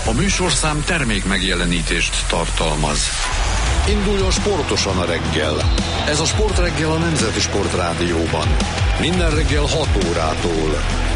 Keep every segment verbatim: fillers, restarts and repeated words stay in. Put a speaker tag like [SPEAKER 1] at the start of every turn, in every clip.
[SPEAKER 1] A műsorszám termék megjelenítést tartalmaz. Induljon sportosan a reggel. Ez a Sportreggel a Nemzeti Sportrádióban. Minden reggel hat órától.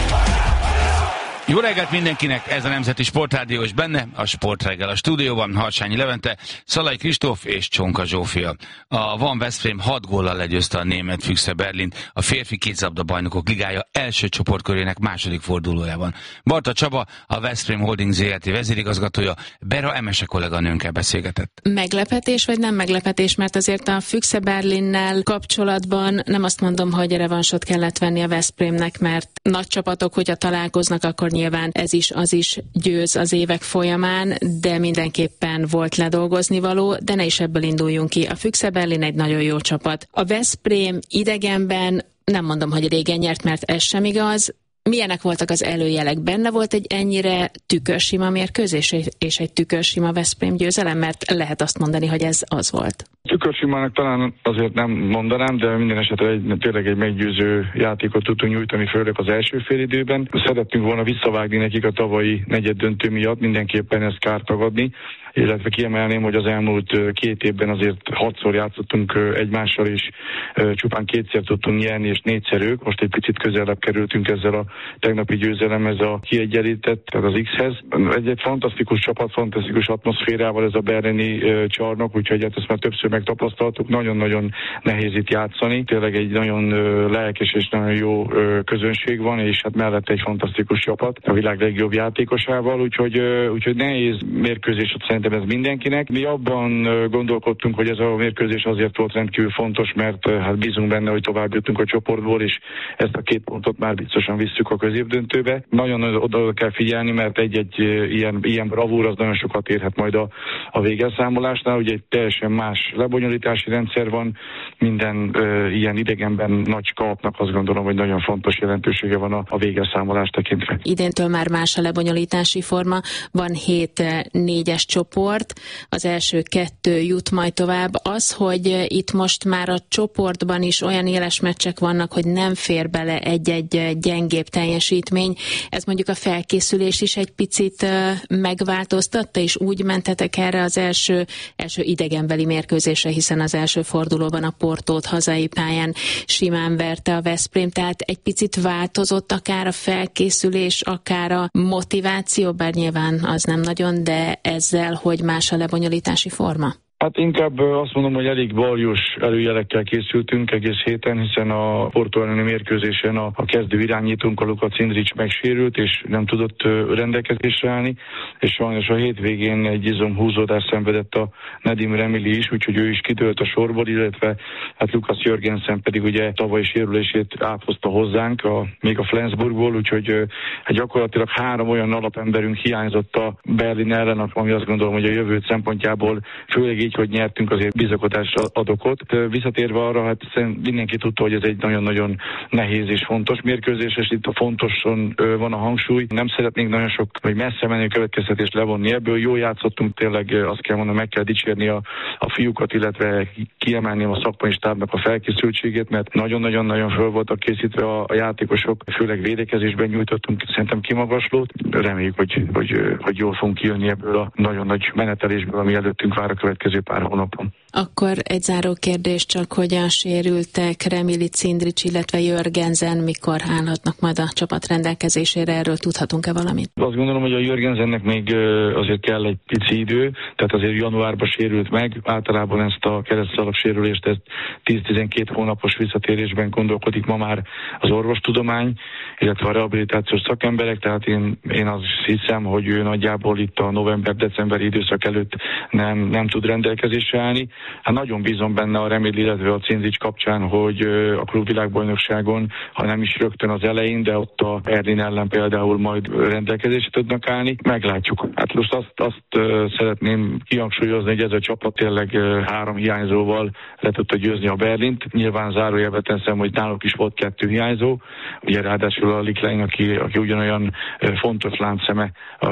[SPEAKER 2] Jó reggelt mindenkinek, ez a Nemzeti Sportrádió, és benne a Sportreggel. A stúdióban Harsányi Levente, Szalai Kristóf és Csonka Zsófia. A Van Veszprém hat góllal legyőzte a német Füchse Berlint a férfi kézilabda bajnokok ligája első csoportkörének második fordulójában. Barta Csaba, a Veszprém Holding zé er té vezérigazgatója, Bera Emese kolléganőnkkel beszélgetett.
[SPEAKER 3] Meglepetés vagy nem meglepetés, mert azért a Füchse Berlinnel kapcsolatban nem azt mondom, hogy revansot kellett venni a Veszprémnek, mert nagy csapatok, hogyha találkoznak, akkor nyilván ez is, az is győz az évek folyamán, de mindenképpen volt ledolgozni való, de ne is ebből induljunk ki. A Füchse Berlin egy nagyon jó csapat. A Veszprém idegenben, nem mondom, hogy régen nyert, mert ez sem igaz. Milyenek voltak az előjelek? Benne volt egy ennyire tükörsima mérkőzés és egy tükörsima Veszprém győzelem, mert lehet azt mondani, hogy ez az volt.
[SPEAKER 4] Tükörsimának talán azért nem mondanám, de minden esetre egy, tényleg egy meggyőző játékot tudtunk nyújtani, főleg az első félidőben. Szerettünk volna visszavágni nekik a tavalyi negyeddöntő miatt, mindenképpen ezt kár tagadni, illetve kiemelném, hogy az elmúlt két évben azért hatszor játszottunk egymással, és csupán kétszer tudtunk nyerni, és négyszer ők. Most egy picit közelebb kerültünk ezzel a tegnapi győzelemhez a kiegyenlített, tehát az X-hez. Egy, egy fantasztikus csapat, fantasztikus atmoszférával ez a berlini csarnok, úgyhogy hát ezt már többször megtapasztaltuk. Nagyon-nagyon nehéz itt játszani. Tényleg egy nagyon lelkes és nagyon jó közönség van, és hát mellette egy fantasztikus csapat a világ legjobb játékosával, úgyhogy, úgyhogy nehéz mérkőzés szerintem ez mindenkinek. Mi abban gondolkodtunk, hogy ez a mérkőzés azért volt rendkívül fontos, mert hát bízunk benne, hogy tovább jutunk a csoportból, és ezt a két pontot már biztosan visszük a középdöntőbe. Nagyon oda kell figyelni, mert egy-egy ilyen, ilyen bravúr az nagyon sokat érhet majd a, a végelszámolásnál. Ugye egy teljesen más lebonyolítási rendszer van, minden ö, ilyen idegenben nagy kalapnak azt gondolom, hogy nagyon fontos jelentősége van a, a végelszámolás tekintve.
[SPEAKER 3] Idéntől már más a lebonyolítási forma, van hét négyes csoport, az első kettő jut majd tovább. Az, hogy itt most már a csoportban is olyan éles meccsek vannak, hogy nem fér bele egy-egy gyengébb teljesítmény, ez mondjuk a felkészülés is egy picit megváltoztatta, és úgy mentetek erre az első, első idegenbeli mérkőzésre, hiszen az első fordulóban a Portót hazai pályán simán verte a Veszprém, tehát egy picit változott akár a felkészülés, akár a motiváció, bár nyilván az nem nagyon, de ezzel, hogy más a lebonyolítási forma?
[SPEAKER 4] Hát inkább azt mondom, hogy elég baljós előjelekkel készültünk egész héten, hiszen a Porto elleni mérkőzésen a, a kezdő irányítónk, a Luka Cindric megsérült, és nem tudott rendelkezésre állni, és sajnos a hétvégén egy izomhúzódást szenvedett a Nedim Remili is, úgyhogy ő is kitört a sorból, illetve hát Lukas Jörgensen pedig ugye tavalyi sérülését áthozta hozzánk, a, még a Flensburgból, úgyhogy hát gyakorlatilag három olyan alapemberünk hiányzott a Berlin ellen, ami azt gondolom, hogy a jövő szempontjából főleg így, hogy nyertünk, azért bizakodásra ad okot. Visszatérve arra, hát mindenki tudta, hogy ez egy nagyon-nagyon nehéz és fontos mérkőzés, és itt a fontoson van a hangsúly. Nem szeretnénk nagyon sok, vagy messze menő következtetést levonni ebből. Jól játszottunk, tényleg azt kell mondani, meg kell dicsérni a, a fiúkat, illetve kiemelni a szakmai stábnak a felkészültségét, mert nagyon-nagyon-nagyon föl voltak készítve a, a játékosok, főleg védekezésben nyújtottunk szerintem kimagaslót. Reméljük, hogy, hogy, hogy jól fogunk kijönni ebből a nagyon nagy menetelésből, ami előttünk vár a következő pár hónapon.
[SPEAKER 3] Akkor egy záró kérdés csak, hogyan sérültek Remili, Cindric, illetve Jörgensen, mikor állhatnak majd a csapat rendelkezésére, erről tudhatunk-e valamit?
[SPEAKER 4] Azt gondolom, hogy a Jörgensennek még azért kell egy pici idő, tehát azért januárban sérült meg, általában ezt a keresztszalak sérülést ezt tíz-tizenkét hónapos visszatérésben gondolkodik ma már az orvostudomány, illetve a rehabilitációs szakemberek, tehát én, én azt hiszem, hogy ő nagyjából itt a november-decemberi időszak előtt nem, nem tud rendelkezésre állni. Hát nagyon bízom benne a Remili, illetve a Cindric kapcsán, hogy a klubvilágbajnokságon, ha nem is rögtön az elején, de ott a Berlin ellen például majd rendelkezésre tudnak állni. Meglátjuk. Hát most azt, azt szeretném kihangsúlyozni, hogy ez a csapat tényleg három hiányzóval le tudta győzni a Berlint. Nyilván zárójelbe teszem, hogy náluk is volt kettő hiányzó. Ugye ráadásul a Liklein, aki, aki ugyanolyan fontos láncszeme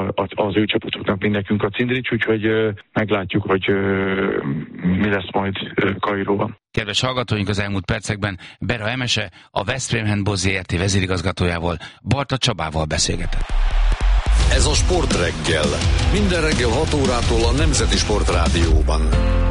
[SPEAKER 4] az ő csapatoknak, mint nekünk a Cindric, úgyhogy meglátjuk, hogy mi lesz majd Kairóban.
[SPEAKER 2] Kedves hallgatóink, az elmúlt percekben Bera Emese, a Veszprém Handball zé er té vezérigazgatójával, Barta Csabával beszélgetett.
[SPEAKER 1] Ez Ez a Sport Reggel. Minden reggel hat órától a Nemzeti Sport Rádióban.